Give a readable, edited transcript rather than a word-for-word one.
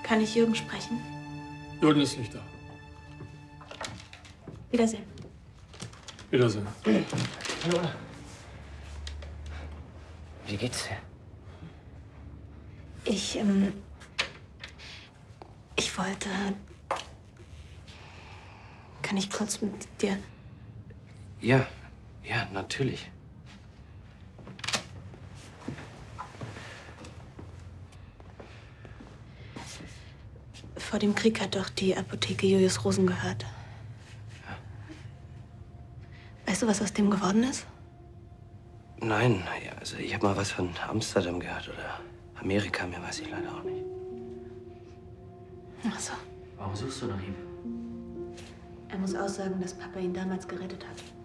Kann ich Jürgen sprechen? Jürgen ist nicht da. Wiedersehen. Wiedersehen. Hallo. Wie geht's dir? Ich wollte... Kann ich kurz mit dir... Ja, natürlich. Vor dem Krieg hat doch die Apotheke Julius Rosen gehört. Ja. Weißt du, was aus dem geworden ist? Nein, ja, also ich habe mal was von Amsterdam gehört oder Amerika, mehr weiß ich leider auch nicht. Ach so. Warum suchst du nach ihm? Er muss aussagen, dass Papa ihn damals gerettet hat.